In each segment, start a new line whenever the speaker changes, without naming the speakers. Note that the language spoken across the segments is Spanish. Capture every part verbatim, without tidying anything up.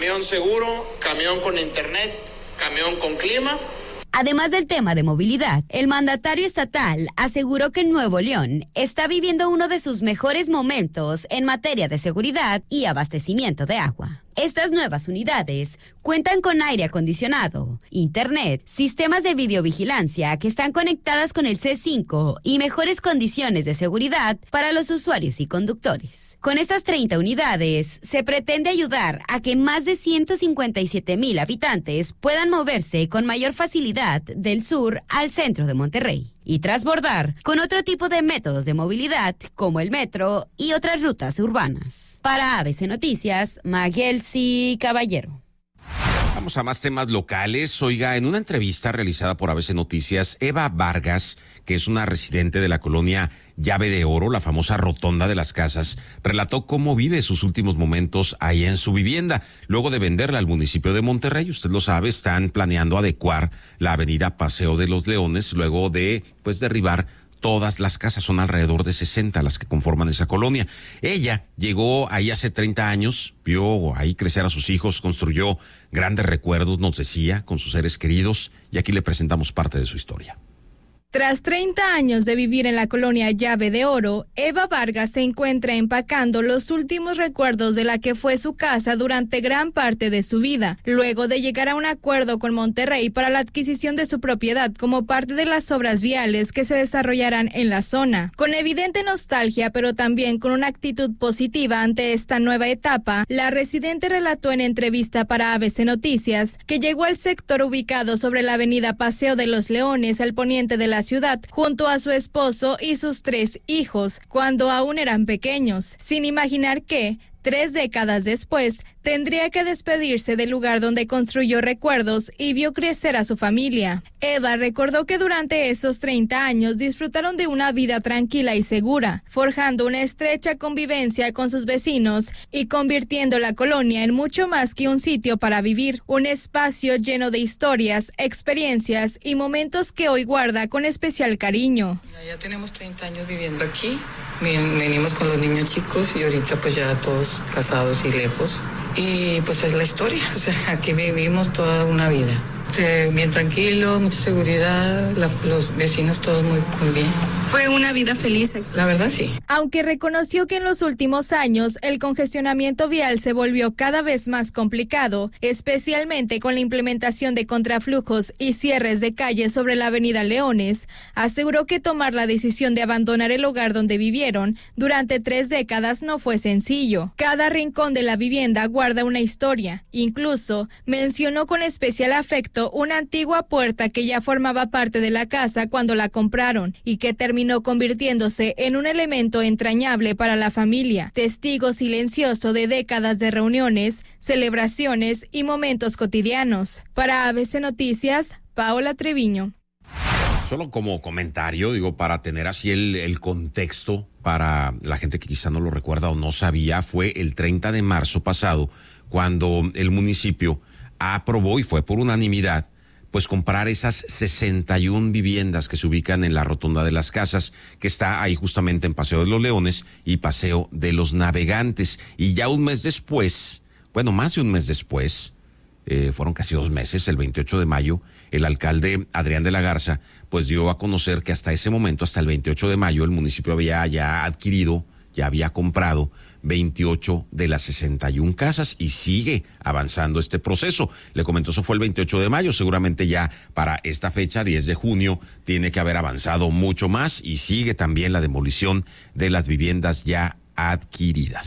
Camión seguro, camión con internet, camión con clima.
Además del tema de movilidad, el mandatario estatal aseguró que Nuevo León está viviendo uno de sus mejores momentos en materia de seguridad y abastecimiento de agua. Estas nuevas unidades cuentan con aire acondicionado, internet, sistemas de videovigilancia que están conectadas con el C cinco y mejores condiciones de seguridad para los usuarios y conductores. Con estas treinta unidades, se pretende ayudar a que más de ciento cincuenta y siete mil habitantes puedan moverse con mayor facilidad del sur al centro de Monterrey y transbordar con otro tipo de métodos de movilidad como el metro y otras rutas urbanas. Para A B C Noticias, Magelsi Caballero.
Vamos a más temas locales. Oiga, en una entrevista realizada por A B C Noticias, Eva Vargas, que es una residente de la colonia Llave de Oro, la famosa rotonda de las casas, relató cómo vive sus últimos momentos ahí en su vivienda. Luego de venderla al municipio de Monterrey, usted lo sabe, están planeando adecuar la avenida Paseo de los Leones, luego de, pues, derribar todas las casas. Son alrededor de sesenta las que conforman esa colonia. Ella llegó ahí hace treinta años, vio ahí crecer a sus hijos, construyó grandes recuerdos, nos decía, con sus seres queridos, y aquí le presentamos parte de su historia.
Tras treinta años de vivir en la colonia Llave de Oro, Eva Vargas se encuentra empacando los últimos recuerdos de la que fue su casa durante gran parte de su vida, luego de llegar a un acuerdo con Monterrey para la adquisición de su propiedad como parte de las obras viales que se desarrollarán en la zona. Con evidente nostalgia, pero también con una actitud positiva ante esta nueva etapa, la residente relató en entrevista para A B C Noticias que llegó al sector ubicado sobre la avenida Paseo de los Leones al poniente de la ciudad, junto a su esposo y sus tres hijos, cuando aún eran pequeños, sin imaginar que, tres décadas después, tendría que despedirse del lugar donde construyó recuerdos y vio crecer a su familia. Eva recordó que durante esos treinta años disfrutaron de una vida tranquila y segura, forjando una estrecha convivencia con sus vecinos y convirtiendo la colonia en mucho más que un sitio para vivir, un espacio lleno de historias, experiencias y momentos que hoy guarda con especial cariño.
Mira, ya tenemos treinta años viviendo aquí, venimos con los niños chicos y ahorita pues ya todos casados y lejos. Y pues es la historia, o sea, aquí vivimos toda una vida. Bien tranquilo, mucha seguridad, la, los vecinos todos muy, muy bien.
Fue una vida feliz.
La verdad sí.
Aunque reconoció que en los últimos años el congestionamiento vial se volvió cada vez más complicado, especialmente con la implementación de contraflujos y cierres de calles sobre la avenida Leones, aseguró que tomar la decisión de abandonar el hogar donde vivieron durante tres décadas no fue sencillo. Cada rincón de la vivienda guarda una historia. Incluso mencionó con especial afecto una antigua puerta que ya formaba parte de la casa cuando la compraron y que terminó convirtiéndose en un elemento entrañable para la familia, testigo silencioso de décadas de reuniones, celebraciones y momentos cotidianos. Para A B C Noticias, Paola Treviño.
Solo como comentario, digo, para tener así el, el contexto para la gente que quizá no lo recuerda o no sabía, fue el treinta de marzo pasado cuando el municipio aprobó, y fue por unanimidad, pues comprar esas sesenta y una viviendas que se ubican en la Rotonda de las Casas, que está ahí justamente en Paseo de los Leones y Paseo de los Navegantes. Y ya un mes después, bueno, más de un mes después, eh, fueron casi dos meses, el veintiocho de mayo, el alcalde Adrián de la Garza, pues dio a conocer que hasta ese momento, hasta el veintiocho de mayo, el municipio había ya adquirido, ya había comprado veintiocho de las sesenta y una casas y sigue avanzando este proceso. Le comentó, eso fue el veintiocho de mayo, seguramente ya para esta fecha, diez de junio, tiene que haber avanzado mucho más y sigue también la demolición de las viviendas ya adquiridas.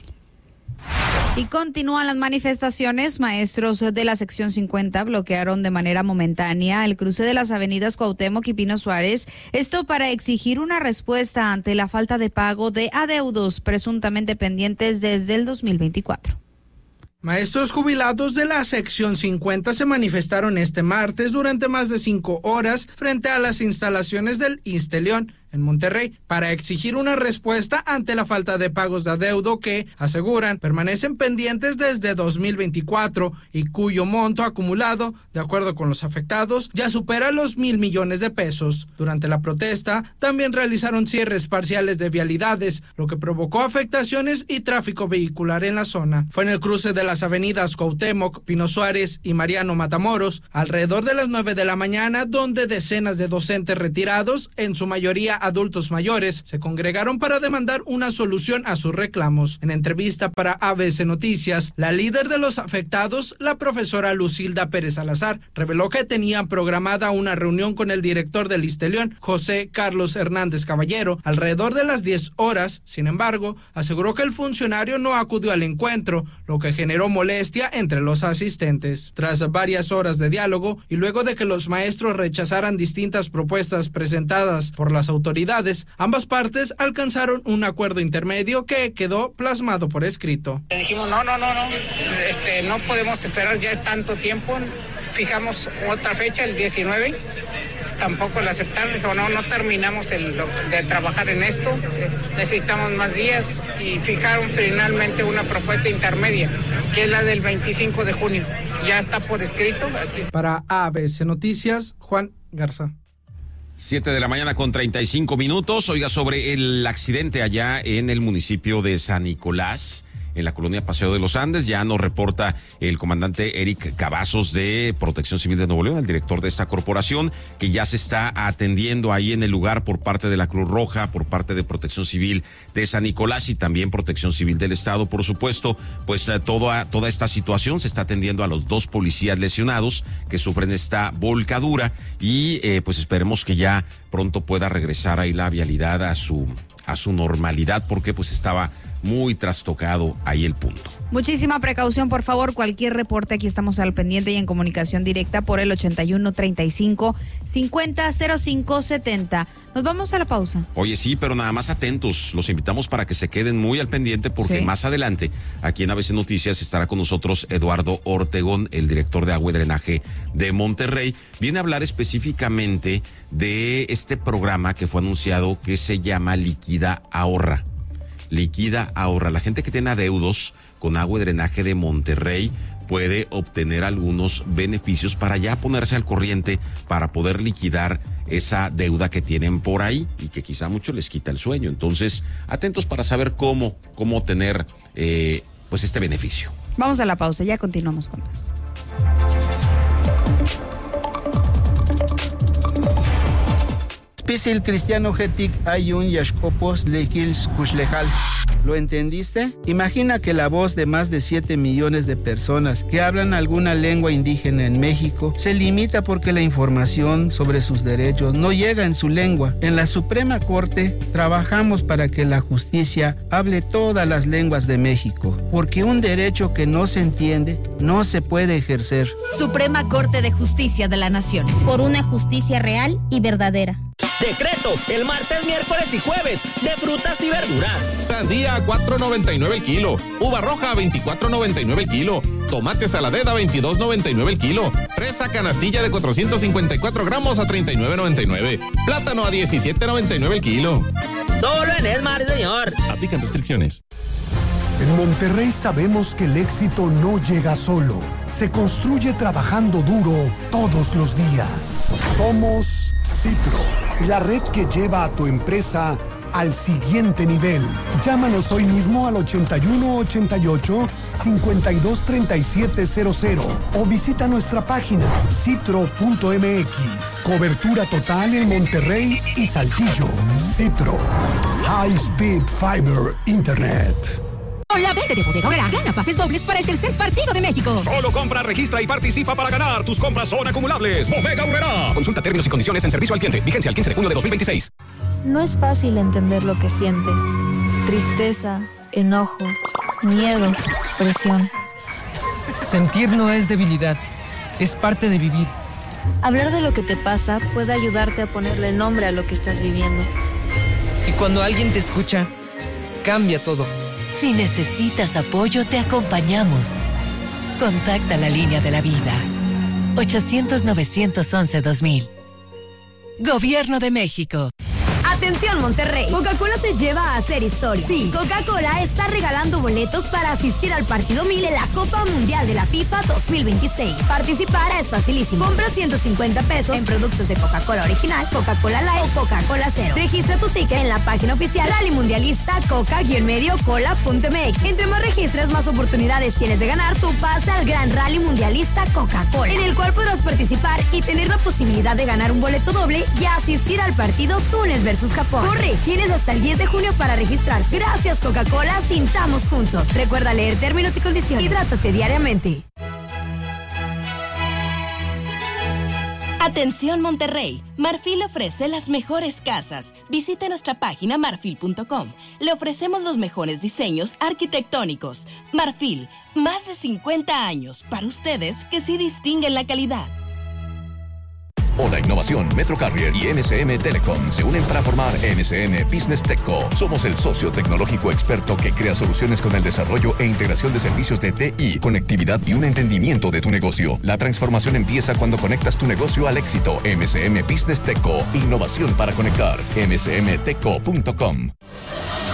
Y continúan las manifestaciones. Maestros de la sección cincuenta bloquearon de manera momentánea el cruce de las avenidas Cuauhtémoc y Pino Suárez, esto para exigir una respuesta ante la falta de pago de adeudos presuntamente pendientes desde el dos mil veinticuatro.
Maestros jubilados de la sección cincuenta se manifestaron este martes durante más de cinco horas frente a las instalaciones del ISSSTE León, en Monterrey para exigir una respuesta ante la falta de pagos de adeudo que, aseguran, permanecen pendientes desde dos mil veinticuatro y cuyo monto acumulado, de acuerdo con los afectados, ya supera los mil millones de pesos. Durante la protesta, también realizaron cierres parciales de vialidades, lo que provocó afectaciones y tráfico vehicular en la zona. Fue en el cruce de las avenidas Cuauhtémoc, Pino Suárez y Mariano Matamoros, alrededor de las nueve de la mañana, donde decenas de docentes retirados, en su mayoría adultos mayores, se congregaron para demandar una solución a sus reclamos. En entrevista para A B C Noticias, la líder de los afectados, la profesora Lucilda Pérez Salazar, reveló que tenían programada una reunión con el director del Isteleón, José Carlos Hernández Caballero, alrededor de las diez horas. Sin embargo, aseguró que el funcionario no acudió al encuentro, lo que generó molestia entre los asistentes. Tras varias horas de diálogo y luego de que los maestros rechazaran distintas propuestas presentadas por las autoridades, ambas partes alcanzaron un acuerdo intermedio que quedó plasmado por escrito.
Le dijimos, no, no, no, no, este, no podemos esperar, ya es tanto tiempo, fijamos otra fecha, el diecinueve, tampoco la aceptaron, dijo, no, no terminamos el, de trabajar en esto, necesitamos más días y fijaron finalmente una propuesta intermedia, que es la del veinticinco de junio, ya está por escrito. Aquí.
Para A B C Noticias, Juan Garza.
Siete de la mañana con treinta y cinco minutos. Oiga, sobre el accidente allá en el municipio de San Nicolás, en la colonia Paseo de los Andes, ya nos reporta el comandante Eric Cavazos de Protección Civil de Nuevo León, el director de esta corporación, que ya se está atendiendo ahí en el lugar por parte de la Cruz Roja, por parte de Protección Civil de San Nicolás y también Protección Civil del Estado, por supuesto. Pues eh, toda, toda esta situación se está atendiendo a los dos policías lesionados que sufren esta volcadura y eh, pues esperemos que ya pronto pueda regresar ahí la vialidad a su, a su normalidad, porque pues estaba muy trastocado ahí el punto.
Muchísima precaución, por favor. Cualquier reporte, aquí estamos al pendiente y en comunicación directa por el ochenta y uno, treinta y cinco, cincuenta, cero cinco, setenta. Nos vamos a la pausa.
Oye, sí, pero nada más atentos. Los invitamos para que se queden muy al pendiente porque sí, más adelante, aquí en A B C Noticias, estará con nosotros Eduardo Ortegón, el director de Agua y Drenaje de Monterrey. Viene a hablar específicamente de este programa que fue anunciado que se llama Liquida Ahorra. Liquida Ahorra. La gente que tiene adeudos con Agua y Drenaje de Monterrey puede obtener algunos beneficios para ya ponerse al corriente, para poder liquidar esa deuda que tienen por ahí y que quizá mucho les quita el sueño. Entonces, atentos para saber cómo, cómo tener eh, pues este beneficio.
Vamos a la pausa, ya continuamos con más.
Pisil cristiano getik ayun yashkopos lekils kushlejal. ¿Lo entendiste? Imagina que la voz de más de siete millones de personas que hablan alguna lengua indígena en México se limita porque la información sobre sus derechos no llega en su lengua. En la Suprema Corte trabajamos para que la justicia hable todas las lenguas de México, porque un derecho que no se entiende no se puede ejercer.
Suprema Corte de Justicia de la Nación. Por una justicia real y verdadera.
Decreto, el martes, miércoles y jueves, de frutas y verduras.
Sandía a cuatro noventa y nueve el kilo. Uva roja a veinticuatro noventa y nueve el kilo. Tomate saladera a veintidós noventa y nueve el kilo. Fresa canastilla de cuatrocientos cincuenta y cuatro gramos a treinta y nueve noventa y nueve. Plátano a diecisiete noventa y nueve el kilo.
Solo en Esmar, señor.
Aplican restricciones.
En Monterrey sabemos que el éxito no llega solo. Se construye trabajando duro todos los días. Somos Citro, la red que lleva a tu empresa al siguiente nivel. Llámanos hoy mismo al ochenta y uno ochenta y ocho, cincuenta y dos treinta y siete cero cero o visita nuestra página citro punto m x. Cobertura total en Monterrey y Saltillo. Citro, High Speed Fiber Internet.
Con la venta de Bodega Aurrera, gana pases dobles para el tercer partido de México.
Solo compra, registra y participa para ganar. Tus compras son acumulables. Bodega Aurrera. Consulta términos y condiciones en servicio al cliente. Vigencia el quince de junio de dos mil veintiséis.
No es fácil entender lo que sientes. Tristeza, enojo, miedo, presión.
Sentir no es debilidad, es parte de vivir.
Hablar de lo que te pasa puede ayudarte a ponerle nombre a lo que estás viviendo.
Y cuando alguien te escucha, cambia todo.
Si necesitas apoyo, te acompañamos. Contacta la línea de la vida. ochocientos, novecientos once, dos mil. Gobierno de México.
Atención Monterrey, Coca-Cola te lleva a hacer historia. Sí, Coca-Cola está regalando boletos para asistir al partido mil en la Copa Mundial de la FIFA dos mil veintiséis. Participar es facilísimo. Compra ciento cincuenta pesos en productos de Coca-Cola original, Coca-Cola Light o Coca-Cola Cero. Registra tu ticket en la página oficial Rally Mundialista Coca-Medio Cola punto m x. Entre más registres, más oportunidades tienes de ganar tu pase al Gran Rally Mundialista Coca-Cola, en el cual podrás participar y tener la posibilidad de ganar un boleto doble y asistir al partido Túnez versus Japón. Corre, tienes hasta el diez de junio para registrar. Gracias Coca-Cola, sintamos juntos. Recuerda leer términos y condiciones. Hidrátate diariamente.
Atención Monterrey, Marfil ofrece las mejores casas. Visite nuestra página marfil punto com. Le ofrecemos los mejores diseños arquitectónicos. Marfil, más de cincuenta años para ustedes que sí distinguen la calidad.
Hola Innovación, Metro Carrier y M S M Telecom se unen para formar M S M Business Techco. Somos el socio tecnológico experto que crea soluciones con el desarrollo e integración de servicios de T I, conectividad y un entendimiento de tu negocio. La transformación empieza cuando conectas tu negocio al éxito. M S M Business Techco, innovación para conectar. m s m techco punto com.